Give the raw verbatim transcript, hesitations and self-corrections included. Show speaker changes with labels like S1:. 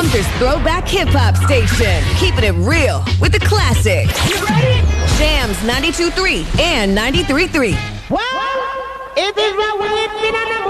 S1: Sumter's throwback hip-hop station. Keeping it real with the classics.
S2: You ready?
S1: Jams ninety-two point three and ninety-three point three.
S2: Well, if it's right with me,